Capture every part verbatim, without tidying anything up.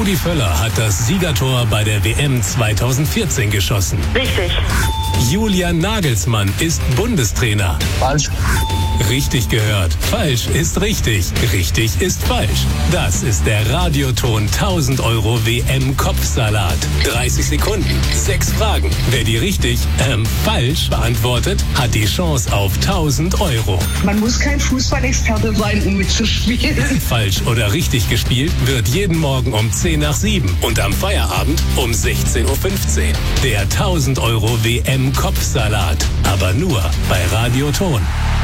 Rudi Völler hat das Siegertor bei der W M zweitausendvierzehn geschossen. Richtig. Julian Nagelsmann ist Bundestrainer. Falsch. Richtig gehört. Falsch ist richtig. Richtig ist falsch. Das ist der Radioton tausend Euro W M-Kopfsalat. dreißig Sekunden, sechs Fragen. Wer die richtig, ähm, falsch beantwortet, hat die Chance auf tausend Euro. Man muss kein Fußballexperte sein, um mitzuspielen. Falsch oder richtig gespielt wird jeden Morgen um zehn nach sieben und am Feierabend um sechzehn Uhr fünfzehn. Der tausend Euro W M-Kopfsalat. Aber nur bei Radioton.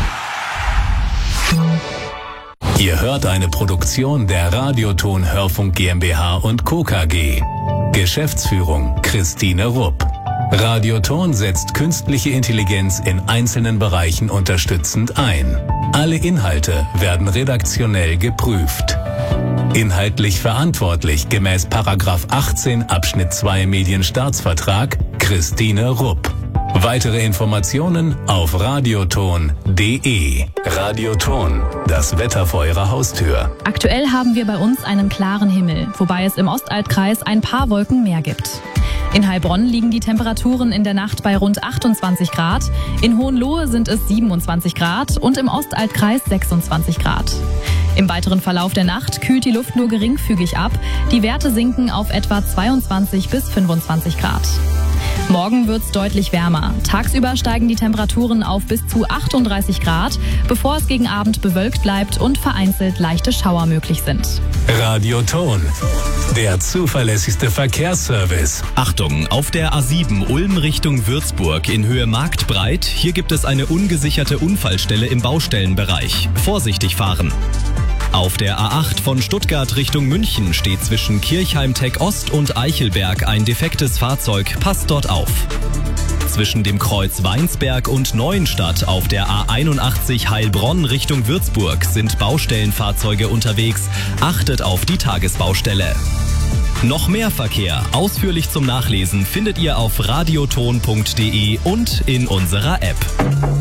Ihr hört eine Produktion der Radioton Hörfunk GmbH und Co. K G. Geschäftsführung Christine Rupp. Radioton setzt künstliche Intelligenz in einzelnen Bereichen unterstützend ein. Alle Inhalte werden redaktionell geprüft. Inhaltlich verantwortlich gemäß Paragraph achtzehn Abschnitt zwei Medienstaatsvertrag Christine Rupp. Weitere Informationen auf radioton punkt de. Radioton, das Wetter vor Ihrer Haustür. Aktuell haben wir bei uns einen klaren Himmel, wobei es im Ostalbkreis ein paar Wolken mehr gibt. In Heilbronn liegen die Temperaturen in der Nacht bei rund achtundzwanzig Grad, in Hohenlohe sind es siebenundzwanzig Grad und im Ostalbkreis sechsundzwanzig Grad. Im weiteren Verlauf der Nacht kühlt die Luft nur geringfügig ab, die Werte sinken auf etwa zweiundzwanzig bis fünfundzwanzig Grad. Morgen wird's deutlich wärmer. Tagsüber steigen die Temperaturen auf bis zu achtunddreißig Grad, bevor es gegen Abend bewölkt bleibt und vereinzelt leichte Schauer möglich sind. Radioton, der zuverlässigste Verkehrsservice. Achtung, auf der A sieben Ulm Richtung Würzburg in Höhe Marktbreit. Hier gibt es eine ungesicherte Unfallstelle im Baustellenbereich. Vorsichtig fahren. Auf der A acht von Stuttgart Richtung München steht zwischen Kirchheim-Tech Ost und Eichelberg ein defektes Fahrzeug. Passt dort auf. Zwischen dem Kreuz Weinsberg und Neuenstadt auf der A einundachtzig Heilbronn Richtung Würzburg sind Baustellenfahrzeuge unterwegs. Achtet auf die Tagesbaustelle. Noch mehr Verkehr, ausführlich zum Nachlesen, findet ihr auf radioton punkt de und in unserer App.